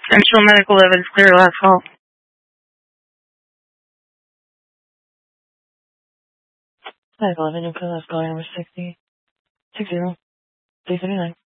Central medical evidence clear last call. Medical evidence clear last call, number 60, 339.